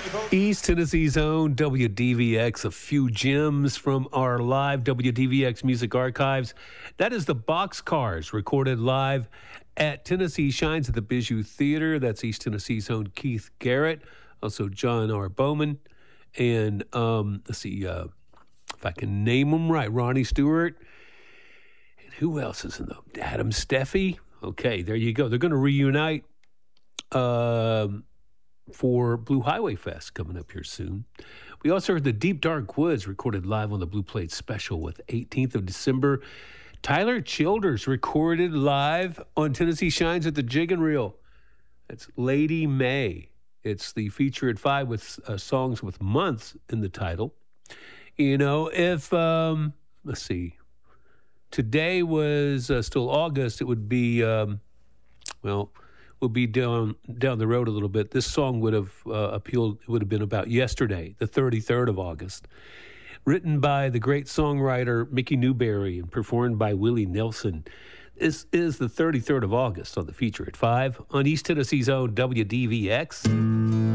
East Tennessee's own WDVX, a few gems from our live WDVX music archives. That is the Boxcars, recorded live at Tennessee Shines at the Bijou Theater. That's East Tennessee's own Keith Garrett, also John R. Bowman, and let's see if I can name them right, Ronnie Stewart. And who else is in them? Adam Steffi. Okay, there you go. They're going to reunite for Blue Highway Fest coming up here soon. We also heard the Deep Dark Woods recorded live on the Blue Plate Special with 18th of December. Tyler Childers recorded live on Tennessee Shines at the Jig and Reel. That's Lady May. It's the feature at 5 with songs with months in the title. You know, if, let's see, today was still August, it would be, would be down the road a little bit. This song would have appealed, it would have been about yesterday, the 33rd of August. Written by the great songwriter Mickey Newberry and performed by Willie Nelson. This is the 33rd of August on the feature at 5 on East Tennessee's own WDVX.